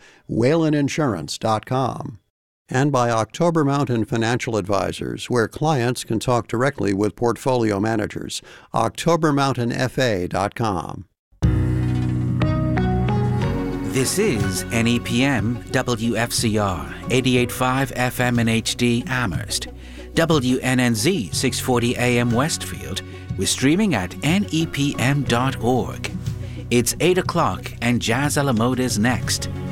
WhalenInsurance.com. And by October Mountain Financial Advisors, where clients can talk directly with portfolio managers. OctoberMountainFA.com. This is NEPM WFCR 88.5 FM in HD Amherst, WNNZ 640 AM Westfield. We're streaming at nepm.org. It's 8 o'clock and Jazz a la Mode is next.